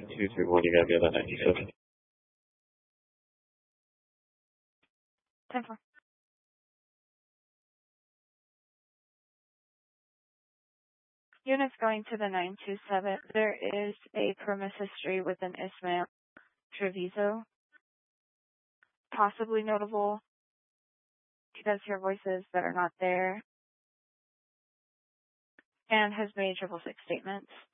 231, you gotta be at that 97. 10-4. Units going to the 927. There is a premise history with an Ismael Treviso. Possibly notable. He does hear voices that are not there. And has made 666 statements.